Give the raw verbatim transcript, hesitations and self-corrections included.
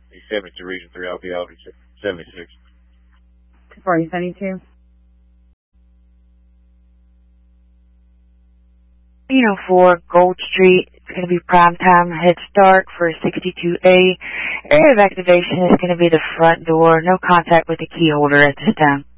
seventy-two, Region three, I'll be out at seventy-six. two forty, seventy-two. You know, for Gold Street, it's going to be prime time head start for sixty-two A. Area of activation is going to be the front door. No contact with the key holder at this time.